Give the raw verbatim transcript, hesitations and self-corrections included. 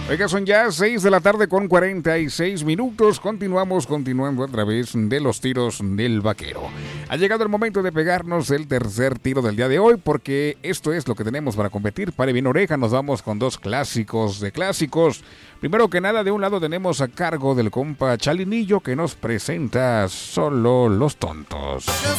Oiga, son ya seis de la tarde con cuarenta y seis minutos. Continuamos, continuando a través de los tiros del vaquero. Ha llegado el momento de pegarnos el tercer tiro del día de hoy, porque esto es lo que tenemos para competir. Pare bien oreja, nos vamos con dos clásicos de clásicos. Primero que nada, de un lado tenemos a cargo del compa Chalinillo, que nos presenta Solo los Tontos.